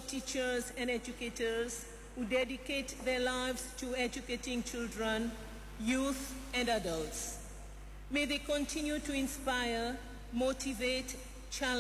teachers and educators who dedicate their lives to educating children, youth, and adults. May they continue to inspire, motivate, challenge,